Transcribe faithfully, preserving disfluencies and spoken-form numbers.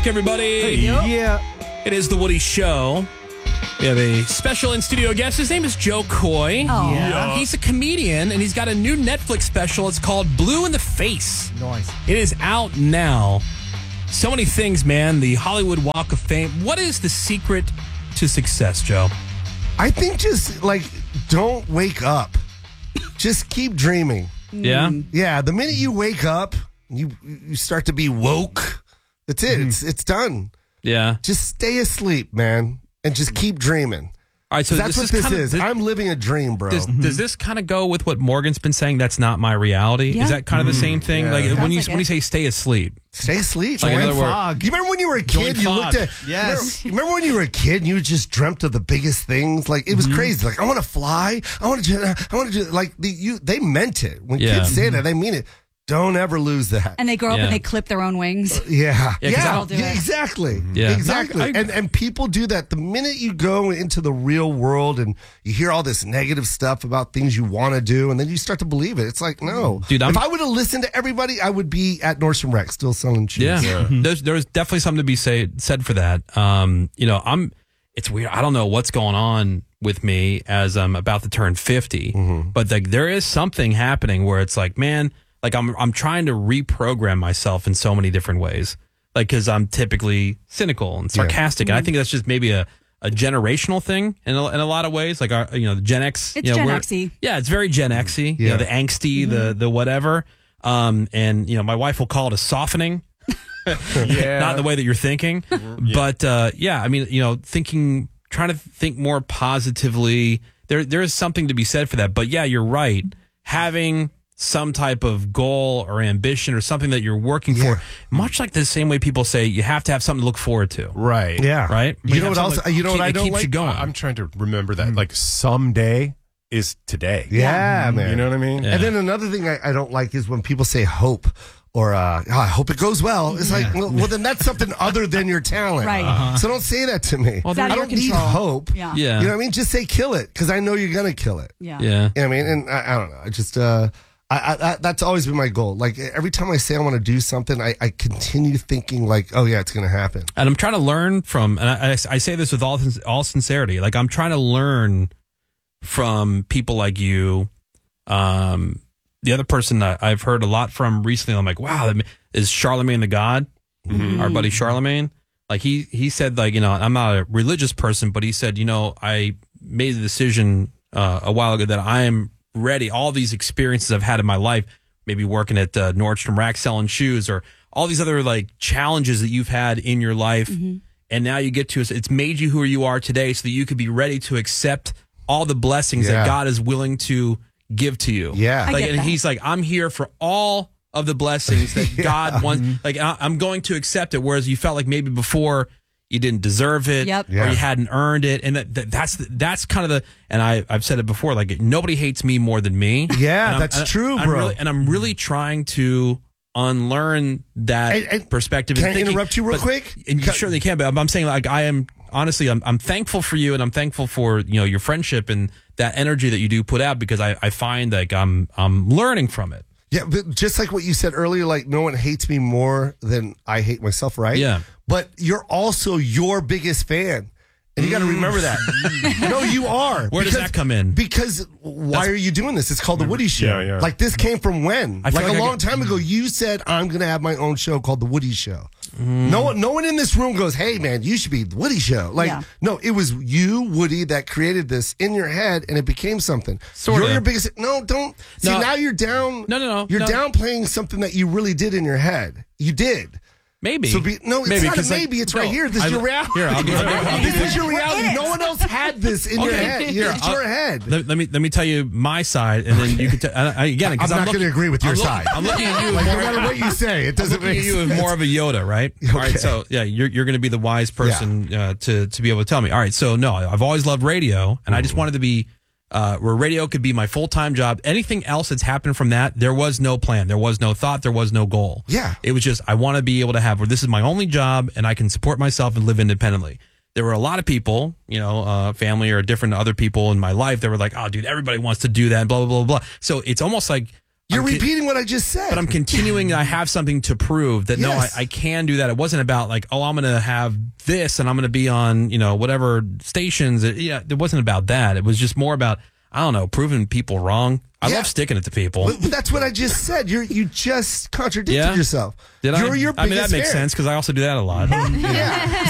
back, everybody. Hey, yeah. It is The Woody Show. We have a special in-studio guest. His name is Joe Coy. Oh. Yeah. He's a comedian, and he's got a new Netflix special. It's called Blue in the Face. Nice. It is out now. So many things, man. The Hollywood Walk of Fame. What is the secret to success, Joe? I think just, like, don't wake up. Just keep dreaming. Yeah? Yeah, the minute you wake up, you you start to be woke. That's it. Mm-hmm. It's it's done. Yeah. Just stay asleep, man, and just keep dreaming. All right, so That's this what is this kinda, is. This, I'm living a dream, bro. does, does this kind of go with what Morgan's been saying? That's not my reality. Yeah. Is that kind of the same thing? Yeah. Like when Sounds you like when it. you say stay asleep. Stay asleep. Like, in man. other words- Fog. You remember when you were a Join kid? You looked fog. at Yes. Remember, remember when you were a kid and you just dreamt of the biggest things? Like it was Mm-hmm. crazy. Like I want to fly. I want to. do I want to do. Like the, you. They meant it. When Yeah. kids say that, they mean it. Don't ever lose that. And they grow up Yeah. and they clip their own wings. Yeah, Yeah, 'cause I don't do yeah, it. exactly, Yeah. exactly. No, I- and and people do that. The minute you go into the real world and you hear all this negative stuff about things you want to do, and then you start to believe it. It's like, no, Dude, I'm- if I would have listened to everybody, I would be at Nordstrom Rack still selling shoes. Yeah, there's there's definitely something to be say, said for that. Um, you know, I'm. It's weird. I don't know what's going on with me as I'm about to turn fifty, but like there is something happening where it's like, man, like I'm I'm trying to reprogram myself in so many different ways, like because I'm typically cynical and sarcastic, and I think that's just maybe a. a generational thing in a, in a lot of ways, like our, you know, the Gen X. It's you know, Gen we're- X-y. Yeah, it's very Gen X-y. You Yeah. know, the angsty, the the whatever. Um, and you know, my wife will call it a softening. Yeah. Not in the way that you're thinking, but uh, yeah, I mean, you know, thinking, trying to think more positively. There, there is something to be said for that. But yeah, you're right. Having some type of goal or ambition or something that you're working Yeah. for, much like the same way people say you have to have something to look forward to. Right. yeah, Right? You know have what else? something You know what keep- I it don't keeps like? you going. I'm trying to remember that. Like someday is today. Yeah, man. You know what I mean? Yeah. And then another thing I, I don't like is when people say hope or uh, oh, I hope it goes well. It's like, well, well, then that's something other than your talent. Right. Uh-huh. So don't say that to me. Well, It's out I of your don't need control. hope. Yeah. Yeah. You know what I mean? Just say kill it because I know you're going to kill it. Yeah. Yeah. You know what I mean? And I, I don't know. I just, uh, I, I, I, that's always been my goal. Like every time I say I want to do something, I, I continue thinking like, oh yeah, it's going to happen. And I'm trying to learn from, and I, I, I say this with all all sincerity, like I'm trying to learn from people like you. Um, the other person that I've heard a lot from recently, I'm like, wow, that is Charlemagne the God, our buddy Charlemagne. Like he he said, like, you know, I'm not a religious person, but he said, you know, I made the decision uh, a while ago that I am ready. All these experiences I've had in my life, maybe working at uh, Nordstrom Rack selling shoes, or all these other like challenges that you've had in your life, and now you get to it's made you who you are today, so that you could be ready to accept all the blessings Yeah. that God is willing to give to you. Yeah. I like, get and that. he's like, I'm here for all of the blessings that God wants. Like, I- I'm going to accept it. Whereas you felt like maybe before you didn't deserve it, Yep. or Yeah. you hadn't earned it, and that, that that's that's kind of the. And I I've said it before. Like, nobody hates me more than me. Yeah, And I'm- that's and true, I'm bro. really- and I'm really trying to unlearn that And- and perspective. can and I thinking, interrupt you real but- quick? And you Can- certainly can. But I'm, I'm saying, like, I am honestly, I'm I'm thankful for you, and I'm thankful for, you know, your friendship and that energy that you do put out, because I, I find like I'm I'm learning from it. Yeah, but just like what you said earlier, like no one hates me more than I hate myself, right? Yeah. But you're also your biggest fan. And you got to remember that. No, you are. Where does that come in? Because why That's- are you doing this? It's called The Woody Show. Yeah, yeah. Like this came from when? I feel Like like a I long get- time ago, you said, I'm going to have my own show called The Woody Show. No one no one in this room goes, hey, man, you should be The Woody Show. Like, Yeah. no, it was you, Woody, that created this in your head, and it became something. Sorta. You're your biggest... No, don't... See, No. now you're down... No, no, no, You're no. downplaying something that you really did in your head. You did. Maybe. So be, no, it's Maybe, not a 'cause, like, maybe. It's no, right here. This I- is your reality. Here, I'll give- I'll give- this is your reality. in No it. one else had this in your Okay. head. Here, it's I'll- your head. Let, let me let me tell you my side, and then you can. T- I, I- again, I'm because not I'm going to looking- agree with your I'm look- side. I'm looking at you. Like, more, no matter what you say, it I'm doesn't looking make at you as sense. more of a Yoda, right? All right, so yeah, you're you're going to be the wise person uh, to to be able to tell me. All right, so no, I've always loved radio, and I just wanted to be uh, where radio could be my full time job. Anything else that's happened from that, there was no plan, there was no thought, there was no goal. Yeah. It was just, I want to be able to have where this is my only job and I can support myself and live independently. There were a lot of people, you know, uh, family or different other people in my life that were like, oh, dude, everybody wants to do that, and blah, blah, blah, blah. So it's almost like You're I'm ki- repeating what I just said. but I'm continuing. I have something to prove that no, I, Yes. I can do that. It wasn't about like, oh, I'm going to have this and I'm going to be on, you know, whatever stations. It, yeah, it wasn't about that. It was just more about, I don't know, proving people wrong. I Yeah. love sticking it to people. But that's what I just said. You you just contradicted Yeah? yourself. Did You're I? your I mean, that biggest makes fan. sense because I also do that a lot. Yeah.